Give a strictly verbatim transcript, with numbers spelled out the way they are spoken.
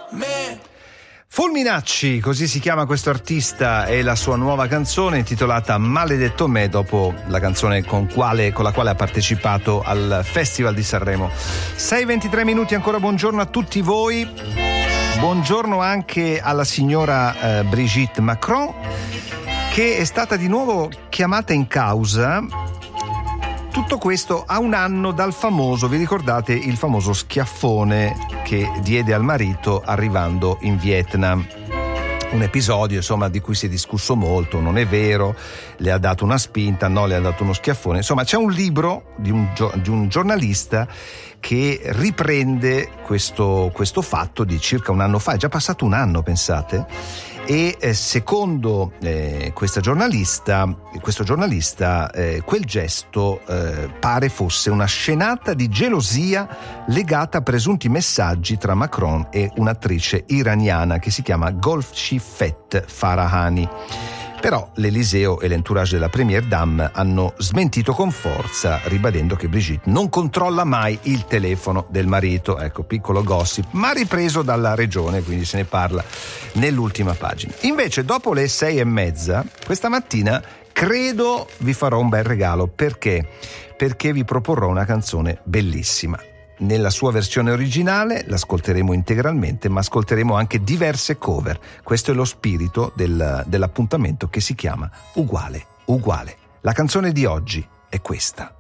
me. Fulminacci, così si chiama questo artista, e la sua nuova canzone intitolata Maledetto me, dopo la canzone con, quale, con la quale ha partecipato al Festival di Sanremo. sei e ventitré minuti ancora, buongiorno a tutti voi. Buongiorno anche alla signora eh, Brigitte Macron, che è stata di nuovo chiamata in causa. Tutto questo a un anno dal famoso, vi ricordate il famoso schiaffone che diede al marito arrivando in Vietnam? Un episodio, insomma, di cui si è discusso molto, non è vero, le ha dato una spinta, no, le ha dato uno schiaffone. Insomma, c'è un libro di un, di un giornalista che riprende questo, questo fatto di circa un anno fa, è già passato un anno, pensate, e eh, secondo eh, questa giornalista, questo giornalista, eh, quel gesto eh, pare fosse una scenata di gelosia legata a presunti messaggi tra Macron e un'attrice iraniana che si chiama Golshifteh Farahani. Però l'Eliseo e l'entourage della Première Dame hanno smentito con forza, ribadendo che Brigitte non controlla mai il telefono del marito. Ecco, piccolo gossip, ma ripreso dalla regione, quindi se ne parla nell'ultima pagina. Invece, dopo le sei e mezza, questa mattina, credo vi farò un bel regalo. Perché? Perché vi proporrò una canzone bellissima. Nella sua versione originale l'ascolteremo integralmente, ma ascolteremo anche diverse cover. Questo è lo spirito del, dell'appuntamento che si chiama Uguale, Uguale. La canzone di oggi è questa.